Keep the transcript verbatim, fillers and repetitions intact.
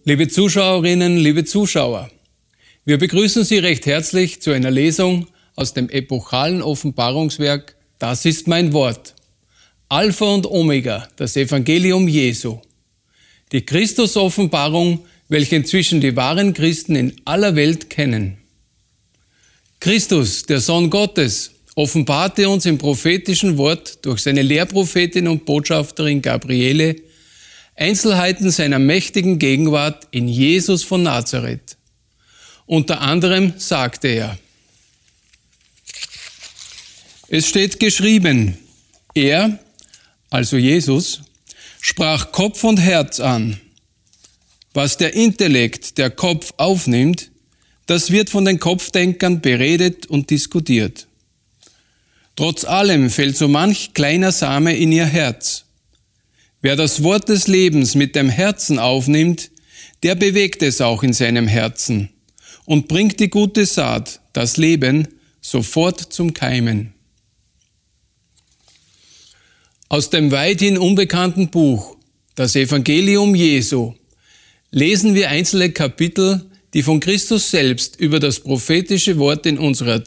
Liebe Zuschauerinnen, liebe Zuschauer, wir begrüßen Sie recht herzlich zu einer Lesung aus dem epochalen Offenbarungswerk Das ist mein Wort. Alpha und Omega, das Evangelium Jesu. Die Christus-Offenbarung, welche inzwischen die wahren Christen in aller Welt kennen. Christus, der Sohn Gottes, offenbarte uns im prophetischen Wort durch seine Lehrprophetin und Botschafterin Gabriele Einzelheiten seiner mächtigen Gegenwart in Jesus von Nazareth. Unter anderem sagte er: Es steht geschrieben, er, also Jesus, sprach Kopf und Herz an. Was der Intellekt, der Kopf aufnimmt, das wird von den Kopfdenkern beredet und diskutiert. Trotz allem fällt so manch kleiner Same in ihr Herz. Wer das Wort des Lebens mit dem Herzen aufnimmt, der bewegt es auch in seinem Herzen und bringt die gute Saat, das Leben, sofort zum Keimen. Aus dem weithin unbekannten Buch, das Evangelium Jesu, lesen wir einzelne Kapitel, die von Christus selbst über das prophetische Wort in unserer